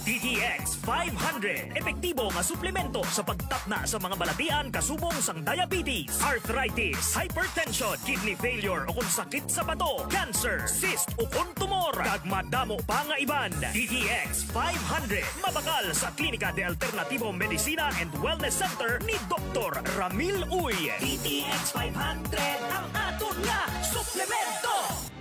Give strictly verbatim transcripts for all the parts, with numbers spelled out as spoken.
D T X five hundred. Epektibo nga suplemento sa pagtapna sa mga balatian kasubong sang diabetes, arthritis, hypertension, kidney failure o kung sakit sa bato, cancer, cyst o kung tumor. Kag madamo pa nga iban. D T X five hundred. Mabakal sa Klinika de Alternativo Medicina and Wellness Center ni Doctor Ramil Uy. D T X five hundred ang aton nga suplemento.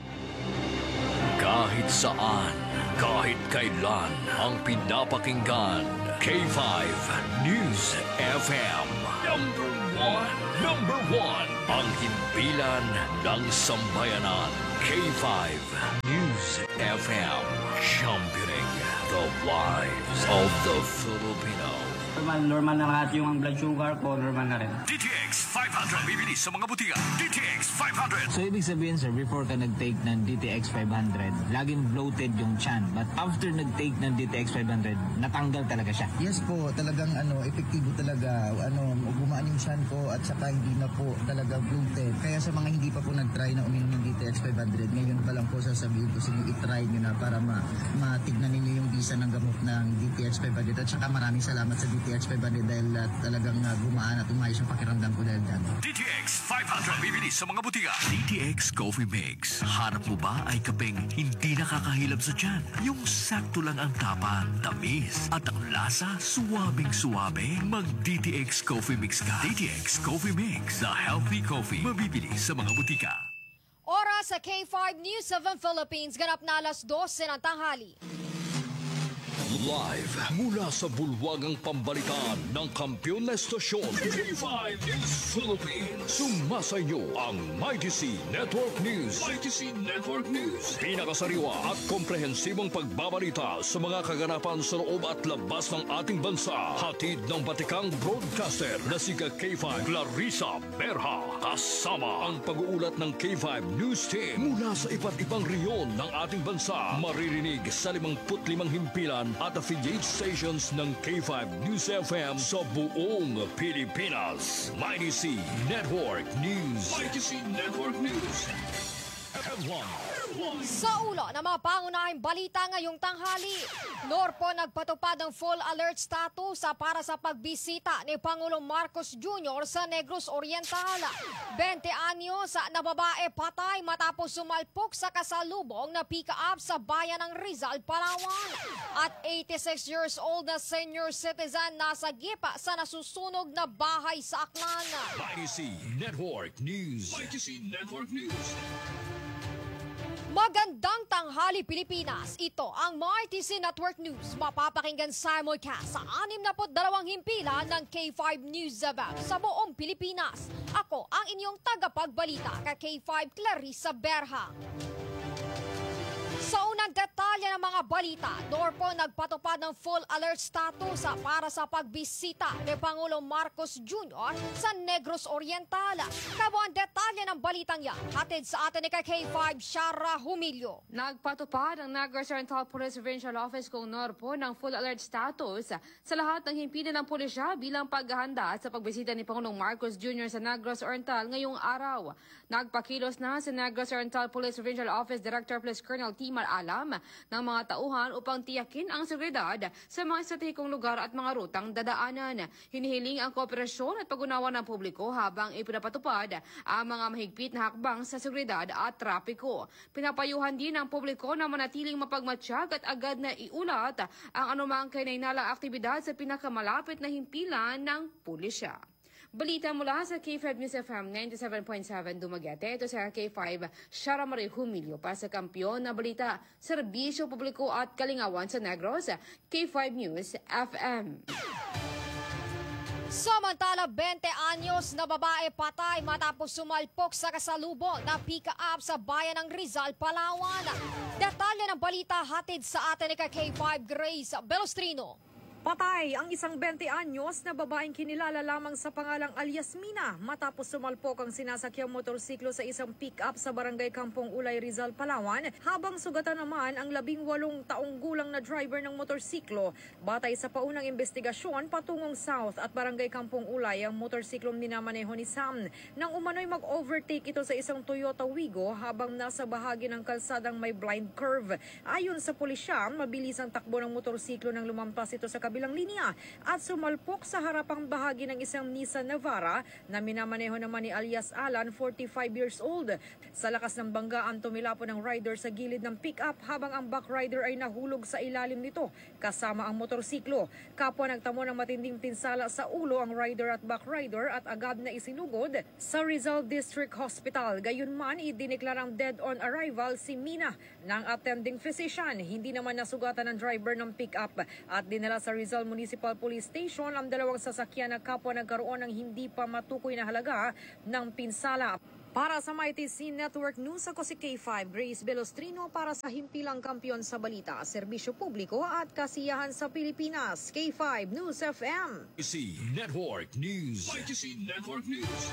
Kahit saan, kahit kailan, ang pinapakinggan, K five News F M. Number one, number one, ang himpilan ng sambayanan. K five News F M, championing the lives of the Filipino. Normal, normal na lahat yung blood sugar ko, normal na rin. D T X five hundred, bibili sa mga butika. D T X five hundred. So, ibig sabihin, sir, before ka nag-take ng D T X five hundred, laging bloated yung chan. But after nag-take ng D T X five hundred, natanggal talaga siya. Yes po, talagang ano, epektibo talaga. Ano, gumaan yung chan ko at saka hindi na po talaga bloated. Kaya sa mga hindi pa po nag-try na uminom ng D T X five hundred, ngayon pa lang po sasabihin ko sa inyo, i-try nyo na para ma matignan ninyo yung bisa ng gamot ng D T X five hundred. At saka maraming salamat sa D T X five hundred dahil uh, talagang uh, gumaan at umayos yung pakiramdam ko dahil dyan. D T X five hundred, bibili sa mga butika. D T X Coffee Mix. Hanap mo ba ay kapeng hindi nakakahilab sa tiyan? Yung sakto lang ang tapa, tamis, at ang lasa, suwabing-suwabe? Mag-D T X Coffee Mix ka. D T X Coffee Mix. The healthy coffee. Mabibili sa mga butika. Oras sa K five News seven Philippines. Ganap na alas dose ng tanghali. Live mula sa bulwagang pambalitaan ng kampiyon na estasyon K five News Philippines. Sumasa inyo ang Mighty C Network News. Mighty C Network News. Pinakasariwa at komprehensibong pagbabalita sa mga kaganapan sa loob at labas ng ating bansa. Hatid ng batikang broadcaster na si K five Clarissa Berha. Kasama ang pag-uulat ng K five News Team mula sa iba't ibang reyon ng ating bansa. Maririnig sa limangput limang himpilan at affiliate stations ng K five News F M sa buong Pilipinas. Mighty C Network News. Mighty C Network News. F one. Sa ulo ng mga pangunahing balita ngayong tanghali, Norpo nagpatupad ng full alert status para sa pagbisita ni Pangulong Marcos Junior sa Negros Oriental. twenty anyos na babae patay matapos sumalpok sa kasalubong na pick-up sa bayan ng Rizal, Palawan. At eighty-six years old na senior citizen nasa gipa sa nasusunog na bahay sa Aklan. Mighty C Network News. Mighty C Network News. Magandang tanghali Pilipinas. Ito ang Mighty C Network News. Mapapakinggan simulcast sa anim na dalawang himpilan ng K five News F M sa buong Pilipinas. Ako ang inyong tagapagbalita ka K five Clarissa Berha. Sa unang detalye ng mga balita, Norpo nagpatupad ng full alert status para sa pagbisita ni Pangulong Marcos Junior sa Negros Oriental. Kabuang detalye ng balitang yan, hatid sa atin ni K five Shara Humilio. Nagpatupad ang Negros Oriental Police Provincial Office kung Norpo ng full alert status sa lahat ng himpilan ng pulisya bilang paghahanda sa pagbisita ni Pangulong Marcos Junior sa Negros Oriental ngayong araw. Nagpakilos na sa Negros Oriental Police Provincial Office Director Police Colonel T. Alam ng mga tauhan upang tiyakin ang seguridad sa mga estratehikong lugar at mga rutang dadaanan. Hinihiling ang kooperasyon at pag-unawa ng publiko habang ipinapatupad ang mga mahigpit na hakbang sa seguridad at trapiko. Pinapayuhan din ang publiko na manatiling mapagmatsyag at agad na iulat ang anumang kainainalang aktibidad sa pinakamalapit na himpilan ng pulisya. Balita mula sa K five News F M ninety-seven point seven Dumaguete. Ito sa K five Shara Marie Humilio para sa kampiyon na balita, serbisyo publiko at kalingawan sa Negros. K five News F M. Samantala, twenty anyos na babae patay matapos sumalpok sa kasalubong na pick-up sa bayan ng Rizal, Palawan. Detalye ng balita hatid sa atin ni K five Grace Belostrino. Patay ang isang twenty anyos na babaeng kinilala lamang sa pangalang alias Mina matapos sumalpok ang sinasakyang motorsiklo sa isang pick-up sa barangay Kampong Ulay, Rizal, Palawan, habang sugatan naman ang labing walong taong gulang na driver ng motorsiklo. Batay sa paunang investigasyon, patungong South at barangay Kampong Ulay ang motorsiklong minamaneho ni Sam nang umano'y mag-overtake ito sa isang Toyota Wigo habang nasa bahagi ng kalsadang may blind curve. Ayon sa pulisya, mabilis ang takbo ng motorsiklo nang lumampas ito sa kabilang linya at sumalpok sa harapang bahagi ng isang Nissan Navara na minamaneho naman ni alias Alan, forty-five years old. Sa lakas ng banggaan, tumilapo ng rider sa gilid ng pick-up habang ang back rider ay nahulog sa ilalim nito kasama ang motorsiklo. Kapwa nagtamo ng matinding pinsala sa ulo ang rider at back rider at agad na isinugod sa Rizal District Hospital. Gayunman, idineklarang dead on arrival si Mina ng attending physician. Hindi naman nasugatan ng driver ng pick-up at dinala sa Rizal Municipal Police Station ang dalawang sasakyan na kapwa nagkaroon ng hindi pa matukoy na halaga ng pinsala. Para sa M I T C Network News, ako si K five Grace Belostrino para sa himpilang kampiyon sa balita, serbisyo publiko at kasiyahan sa Pilipinas. K five News F M. M I T C Network News. M I T C Network News.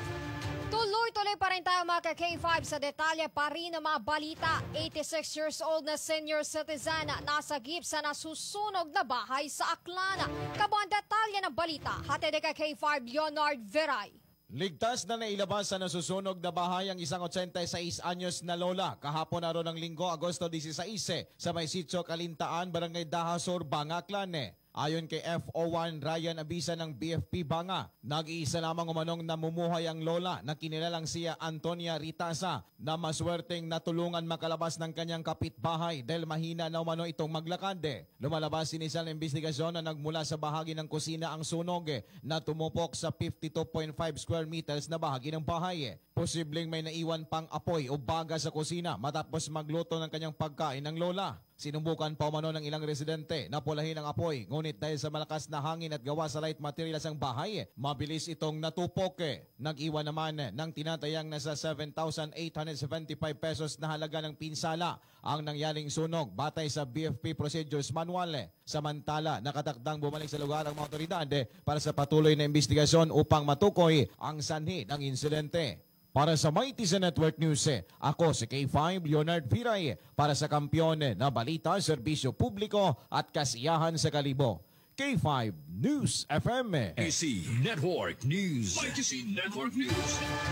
Tuloy-tuloy pa rin tayo mga ka-K five sa detalye pa rin ng mga balita. eighty-six years old na senior citizen nasagip sa nasusunog na bahay sa Aklana. Kabuang detalye ng balita, hatid ni ka-K five Leonard Veray. Ligtas na nailabas sa nasusunog na bahay ang isang eighty-six anyos na lola kahapon araw ng Linggo, Agosto sixteen, sa may sitio Kalintaan, Barangay Dahasor, Banga, Aklane. Ayon kay F O one Ryan Abisa ng B F P Banga, nag-iisa lamang umanong namumuhay ang lola na kinilalang siya Antonia Ritasa na maswerteng natulungan makalabas ng kanyang kapitbahay dahil mahina na umano itong maglakad. Lumalabas sinisal na investigasyon na nagmula sa bahagi ng kusina ang sunog na tumupok sa fifty-two point five square meters na bahagi ng bahay. Posibleng may naiwan pang apoy o baga sa kusina matapos magluto ng kanyang pagkain ng lola. Sinubukan pa umano ng ilang residente na pulahin ang apoy, ngunit dahil sa malakas na hangin at gawa sa light materials ang bahay, mabilis itong natupok. Nag-iwan naman ng tinatayang nasa seven thousand eight hundred seventy-five pesos na halaga ng pinsala ang nangyaring sunog batay sa B F P Procedures Manual. Samantala, nakatakdang bumalik sa lugar ang mga otoridad para sa patuloy na investigasyon upang matukoy ang sanhi ng insidente. Para sa M I T C Network News, ako si K five Leonard Viray para sa kampiyon na balita, serbisyo publiko at kasiyahan sa Kalibo. K five News F M. M I T C Network News. M I T C Network News.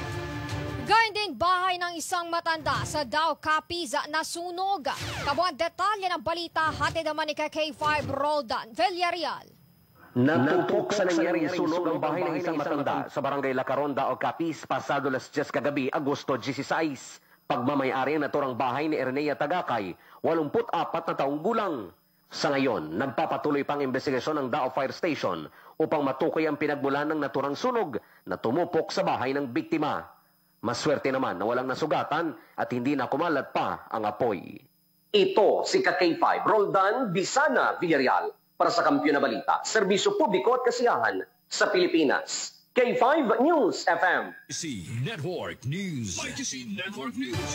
Gayun din bahay ng isang matanda sa Dao Capiz na sunog. Kabuang detalye ng balita, hatid naman ni K five Roldan Villarreal. Natupok sa nangyaring sunog ang bahay ng isang matanda sa barangay La Caronda o Capiz pasado las diyes kagabi, Agosto sixteen. Pagmamayari ang naturang bahay ni Ernea Tagakay, eighty-four na taong gulang. Sa ngayon, nagpapatuloy pang investigasyon ng Dao Fire Station upang matukoy ang pinagmulan ng naturang sunog na tumupok sa bahay ng biktima. Maswerte naman na walang nasugatan at hindi na kumalat pa ang apoy. Ito si K five Roldan Bisana Villarreal para sa kampiyon na balita, serbisyo publiko at kasiyahan sa Pilipinas. K five News F M. M I T C Network News. M I T C Network News.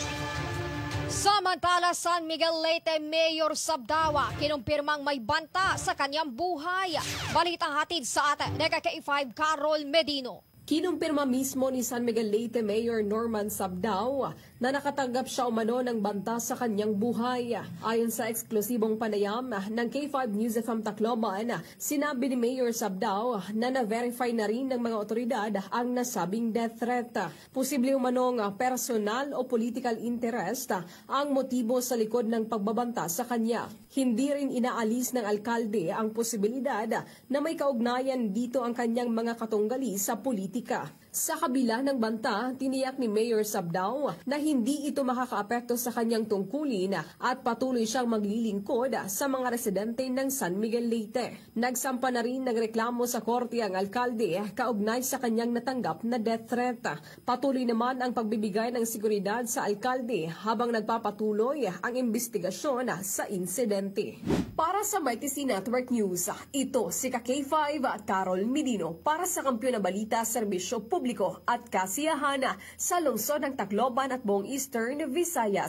Samantala, San Miguel Leyte Mayor Sabdawa kinumpirmang may banta sa kanyang buhay. Balitang hatid sa atin ni K five Carol Medino. Kinumpirma mismo ni San Miguel Leyte Mayor Norman Sabdao na nakatanggap siya umano ng banta sa kanyang buhay. Ayon sa eksklusibong panayam ng K five News F M Tacloban, sinabi ni Mayor Sabdao na na-verify na rin ng mga otoridad ang nasabing death threat. Posible umanong personal o political interest ang motibo sa likod ng pagbabanta sa kanya. Hindi rin inaalis ng alkalde ang posibilidad na may kaugnayan dito ang kanyang mga katunggali sa politika. Sa kabila ng banta, tiniyak ni Mayor Sabdao na hindi ito makakaapekto sa kanyang tungkulin at patuloy siyang maglilingkod sa mga residente ng San Miguel Leyte. Nagsampa na rin ng reklamo sa korte ang alkalde kaugnay sa kanyang natanggap na death threat. Patuloy naman ang pagbibigay ng seguridad sa alkalde habang nagpapatuloy ang investigasyon sa insidente. Para sa M I T C Network News, ito si K five Carol Medino para sa kampiyon na balita, serbisyo publiko at kasiyahan sa lungsod ng Tacloban at buong Eastern Visayas.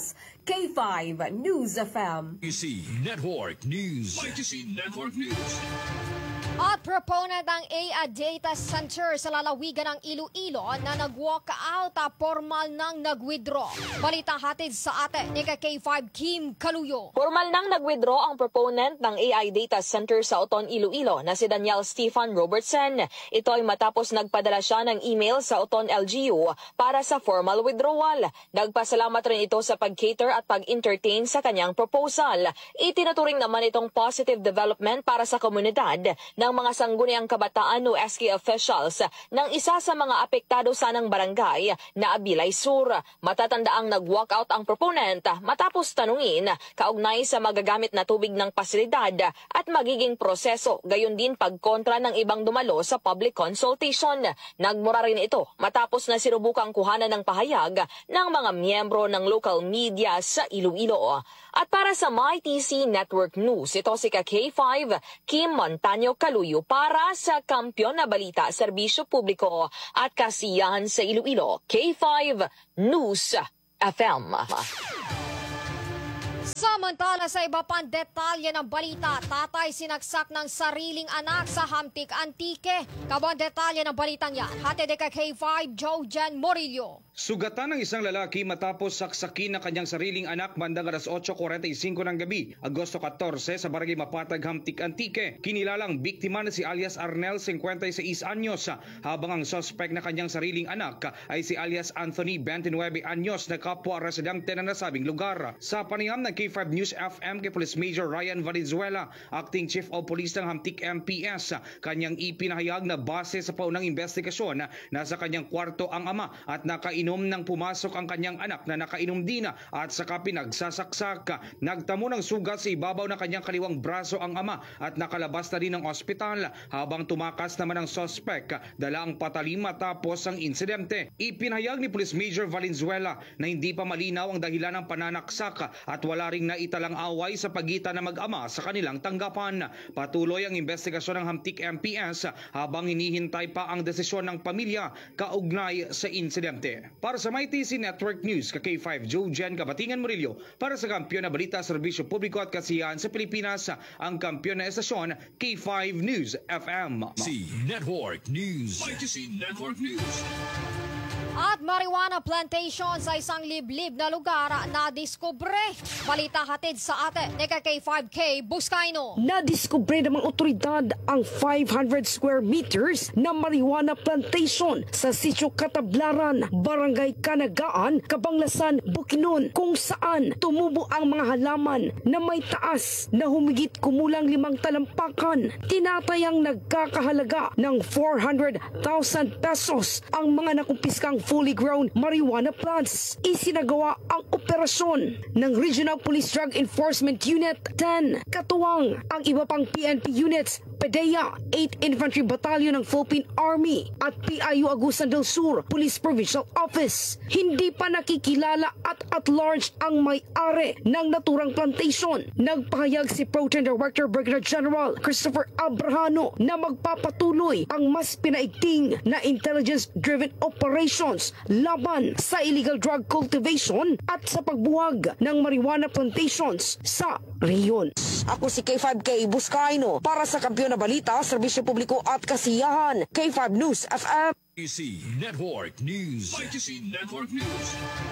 K five News F M. Y T C Network News. Y T C Network News. At proponent ng A I Data Center sa lalawigan ng Iloilo na nag-walk out at formal nang nag-withdraw. Balita hatid sa atin ni K five Kim Kaluyo. Formal nang nag-withdraw ang proponent ng A I Data Center sa Oton, Iloilo na si Daniel Stephen Robertson. Ito ay matapos nagpadala siya ng email sa Oton L G U para sa formal withdrawal. Nagpasalamat rin ito sa pag-cater at pag-entertain sa kanyang proposal. Itinuturing naman itong positive development para sa komunidad ng mga sangguniang kabataan o S K officials ng isa sa mga apektado sanang barangay na Abilay Sur. Matatandaang nag-walkout ang proponent matapos tanungin kaugnay sa magagamit na tubig ng pasilidad at magiging proseso, gayon din pagkontra ng ibang dumalo sa public consultation. Nagmura rin ito matapos na sinubukang kuhanan ng pahayag ng mga miyembro ng local media sa Iloilo. At para sa My T C Network News, ito si K five Kim Montaño Kaluyo para sa Kampiyon na Balita, Serbisyo Publiko at Kasiyahan sa Iloilo. K five News F M. Samantala sa iba pang detalye ng balita, tatay sinaksak ng sariling anak sa Hamtik Antique. Kabang detalye ng balitang yan, hatid kay K five Jojen Morillo. Sugatan ng isang lalaki matapos saksakin ng kanyang sariling anak bandang alas eight forty-five ng gabi, Agosto fourteen sa Barangay Mapatag, Hamtik Antique. Kinilalang biktima na si alias Arnel, fifty-six anyos, habang ang suspect na kanyang sariling anak ay si alias Anthony, twenty-nine anyos, na kapwa residente na nasabing lugar. Sa panayam ng K five News F M kay Police Major Ryan Valenzuela, Acting Chief of Police ng Hamtik M P S, kanyang ipinahayag na base sa paunang investigasyon, nasa kanyang kwarto ang ama at nakainom nang pumasok ang kanyang anak na nakainom din at saka pinagsasaksak. Nagtamo ng sugat sa ibabaw ng kanyang kaliwang braso ang ama at nakalabas na rin ng ospital, habang tumakas naman ang suspect dala ang patalim matapos ang insidente. Ipinahayag ni Police Major Valenzuela na hindi pa malinaw ang dahilan ng pananaksak at wala ring naitalang away sa pagitan ng mag-ama sa kanilang tanggapan. Patuloy ang investigasyon ng Hamtik M P S habang hinihintay pa ang desisyon ng pamilya kaugnay sa insidente. Para sa My T C Network News, K five Jojen Kabatingan Murillo, para sa Kampiyon na Balita, Serbisyo Publiko at Kasiyahan sa Pilipinas, ang kampiyon na estasyon K five News F M. C Network News. My T C Network News. At marijuana plantation sa isang liblib na lugar na diskubre. Balita hatid sa atin ni K five K Buscaino. Nadiskubre ng mga otoridad ang five hundred square meters na marijuana plantation sa Sitio Katablaran, Barangay Kanagaan, Kabanglasan, Bukidnon, kung saan tumubo ang mga halaman na may taas na humigit kumulang limang talampakan. Tinatayang nagkakahalaga ng four hundred thousand pesos ang mga nakumpiskang fully grown marijuana plants. Isinagawa ang operasyon ng Regional Police Drug Enforcement Unit ten. Katuwang ang iba pang P N P units, P D E A, eighth Infantry Battalion ng Philippine Army at P I U Agusan del Sur Police Provincial Office. Hindi pa nakikilala at at large ang may-ari ng naturang plantation. Nagpahayag si Proton Director Brigadier General Christopher Abrahano na magpapatuloy ang mas pinaigting na intelligence-driven operation laban sa illegal drug cultivation at sa pagbuwag ng marijuana plantations sa rehiyon. Ako si K five K Buscaino para sa Kampiyon na Balita, Serbisyo Publiko at Kasiyahan. K five News F M. Y T C Network News. Y T C Network News.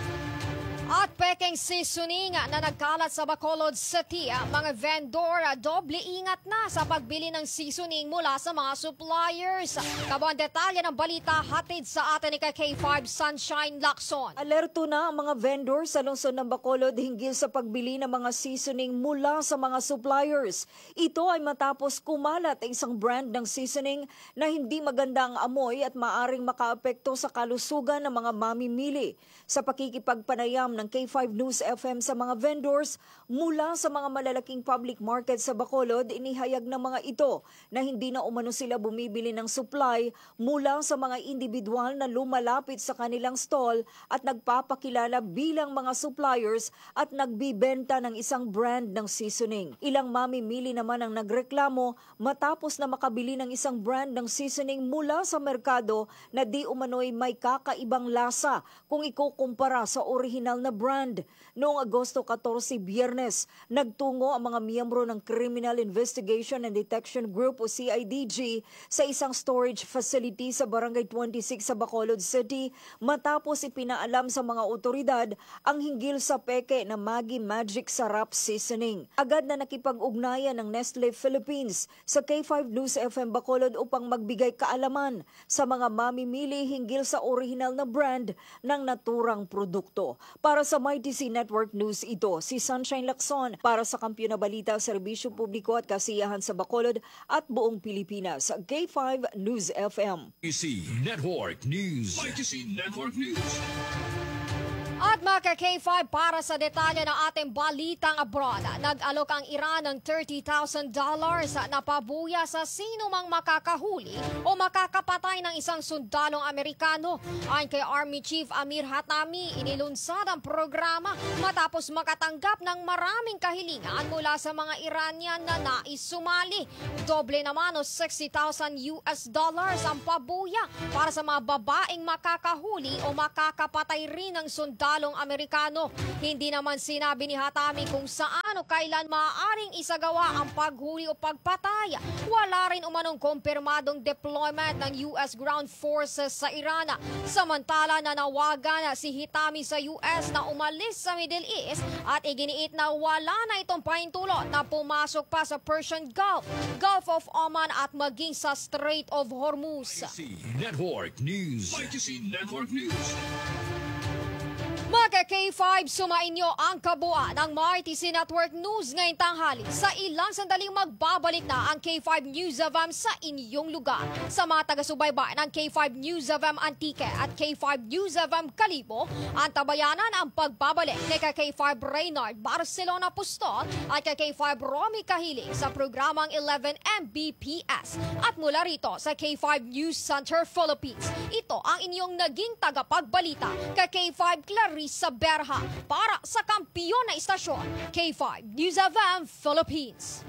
At peking seasoning na nagkalat sa Bacolod City, mga vendor doble ingat na sa pagbili ng seasoning mula sa mga suppliers. Kabang detalye ng balita hatid sa atin ni K five Sunshine Lacson. Alerto na ang mga vendor sa lungsod ng Bacolod hinggil sa pagbili ng mga seasoning mula sa mga suppliers. Ito ay matapos kumalat ang isang brand ng seasoning na hindi maganda ang amoy at maaring makaapekto sa kalusugan ng mga mamimili. Sa pakikipagpanayam ng K five News F M sa mga vendors mula sa mga malalaking public market sa Bacolod, inihayag ng mga ito na hindi na umano sila bumibili ng supply mula sa mga individual na lumalapit sa kanilang stall at nagpapakilala bilang mga suppliers at nagbibenta ng isang brand ng seasoning. Ilang mamimili naman ang nagreklamo matapos na makabili ng isang brand ng seasoning mula sa merkado na di umano'y may kakaibang lasa kung ikukumpara sa orihinal na na brand. Noong Agosto fourteen, Biyernes, nagtungo ang mga miyembro ng Criminal Investigation and Detection Group o C I D G sa isang storage facility sa Barangay twenty-six sa Bacolod City matapos ipinaalam sa mga otoridad ang hinggil sa peke na Maggi Magic Sarap Seasoning. Agad na nakipag-ugnayan ng Nestle Philippines sa K five News F M Bacolod upang magbigay kaalaman sa mga mamimili hinggil sa original na brand ng naturang produkto. Para sa Mighty C Network News, ito si Sunshine Lacson para sa Kampiyon na Balita, Serbisyo Publiko at Kasiyahan sa Bacolod at buong Pilipinas. K five News F M. Mighty C Network News. Mighty C Network News. At mga K five, para sa detalye ng ating balitang abroad, nag-alok ang Iran ng thirty thousand dollars na pabuya sa sino mang makakahuli o makakapatay ng isang sundalong Amerikano. Ayon kay Army Chief Amir Hatami, inilunsad ang programa matapos makatanggap ng maraming kahilingan mula sa mga Iranian na nais sumali. Doble naman o sixty thousand U S dollars ang pabuya para sa mga babaeng makakahuli o makakapatay rin ng sundalong dalong Amerikano. Hindi naman sinabi ni Hatami kung saan o kailan maaaring isagawa ang paghuli o pagpatay. Wala rin umanong kumpirmadong deployment ng U S Ground Forces sa Iran. Samantala, nanawagan si Hatami sa U S na umalis sa Middle East at iginiit na wala na itong pahintulot na pumasok pa sa Persian Gulf, Gulf of Oman at maging sa Strait of Hormuz. Mighty C Network News. Mighty C Network News. Mga K five, sumainyo ang kabuuan ng Mighty C Network News ngayong tanghali. Sa ilang sandaling magbabalik na ang K five News of M sa inyong lugar. Sa mga taga-subaybay ng K five News of M Antique at K five News of M Kalibo, antabayanan ang pagbabalik kay K five Reynard Barcelona Pustol at kay K five Romy Kahiling sa programang eleven M B P S. At mula rito sa K five News Center Philippines, ito ang inyong naging tagapagbalita kay K five Clarice sa Berha para sa kampiyon na istasyon, K five News of M Philippines.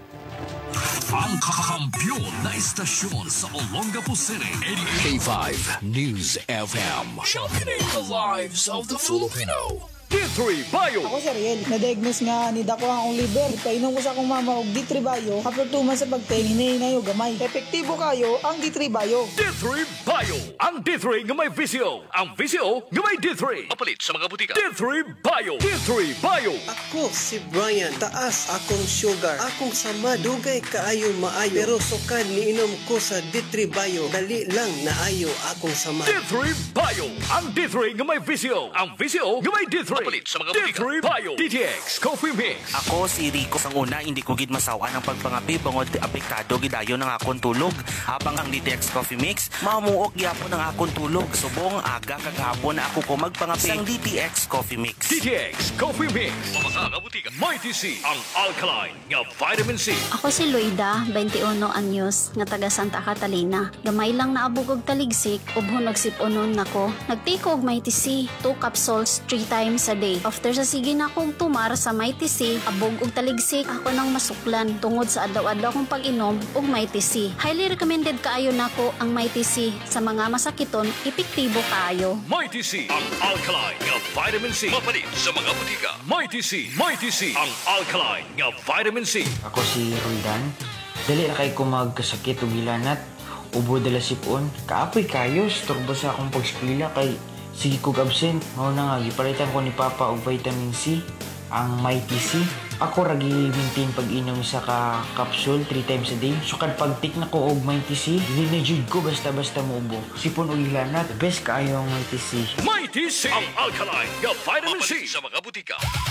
Ang kakampiyon na istasyon sa Olongapo City, K five News F M. Championing the lives of the Filipino. D three Bio. Ako si Riel. Na-diagnose nga ni Dako ang liver. Painom ko sa akong mama og D three Bio. After two months sa pagtingin, hinahinay o gamay. Epektibo kayo ang D three Bio. D three Bio. Ang D three nga may visio. Ang visio nga may D three. Mapalit sa mga butika. D three Bio. D three Bio. Ako si Brian. Taas akong sugar. Akong sama. Dugay kaayo maayo. Pero sukad niinom ko sa D three Bio. Dali lang naayo akong sama. D three Bio. Ang D three nga may visio. Ang visio nga may D three. Mapalit sa mga butika. D three Bio. D T X Coffee Mix. Ako si Rico. Sang una, hindi ko gid masawa ng pagpangapi bangod apektado gidayon ng akong tulog. Habang ang D T X Coffee Mix, mamuok gyapon ng akong tulog. Subong aga kagahapon na ako ko magpangapi sang D T X Coffee Mix. D T X Coffee Mix. Mga butika. Mighty C. Ang alkaline nga vitamin C. Ako si Luida, twenty-one anyos, nga taga Santa Catalina. Gamay lang naabog og taligsik, ubhon nagsip-unon nako. Nagtake og Mighty C, two capsules three times a day. After sa sige na akong tumar sa Mighty C, abog og taligsik, ako nang masuklan tungod sa adlaw-adlaw kong pag-inom og Mighty C. Highly recommended kaayo nako ang Mighty C sa mga masakiton, epektibo kaayo. Mighty C, ang alkaline nga vitamin C. Mapalit sa mga butika. Mighty C, Mighty C, ang alkaline nga vitamin C. Ako si Roldan. Dali na kay ko magkasakit o gilanat. Ubo dala sipon. Kaapoy kayo, storbo sa akong pagskwila kay sige kog absent. Mao na nga, gipalitan ko ni Papa og vitamin C, ang Mighty C. Ako ragi maintain pag-inom sa ka capsule three times a day. So kad pag-take na ko og Mighty C, dili na jud ko basta-basta muubo. Sipon og gilanat, best kaayo ang Mighty C. Mighty C, ang alkaline nga vitamin C sa mga butika.